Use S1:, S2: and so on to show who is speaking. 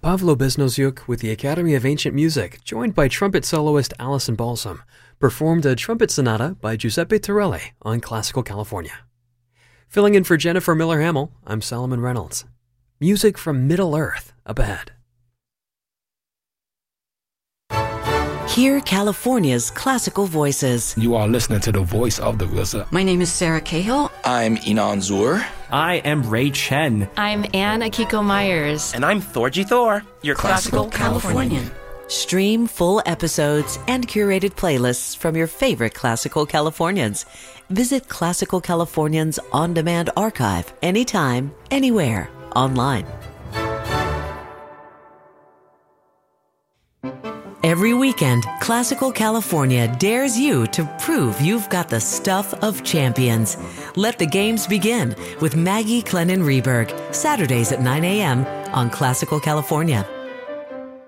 S1: Pavlo Beznozyuk with the Academy of Ancient Music, joined by trumpet soloist Alison Balsam, performed a trumpet sonata by Giuseppe Torelli on Classical California. Filling in for Jennifer Miller-Hamill, I'm Solomon Reynolds. Music from Middle-earth up ahead.
S2: Hear California's classical voices.
S3: You are listening to the voice of the RZA.
S4: My name is Sarah Cahill.
S5: I'm Inan Zur.
S6: I am Ray Chen.
S7: I'm Anne Akiko Myers.
S8: And I'm Thorgy Thor, your Classical Californian.
S2: Stream full episodes and curated playlists from your favorite Classical Californians. Visit Classical Californians on-demand archive anytime, anywhere, online. Every weekend, Classical California dares you to prove you've got the stuff of champions. Let the games begin with Maggie Clennon Reberg, Saturdays at 9 a.m. on Classical California.